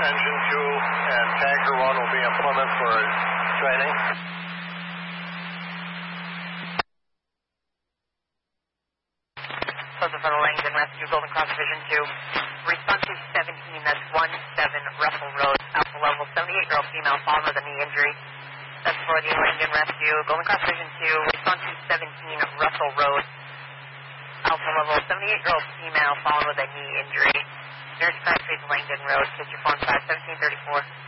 Engine 2 and Tanker 1 will be in Plymouth for training. Closer for the Langdon Rescue, Golden Cross Division 2. Responsive 17, that's 17 Russell Road, Alpha Level, 78-year-old female, followed with a knee injury. That's for the Langdon Rescue, Golden Cross Division 2, responsive 17 Russell Road, Alpha Level, 78-year-old female, followed with a knee injury. Nearest crash phase Langdon Road, Kitchen Form 5, 1734.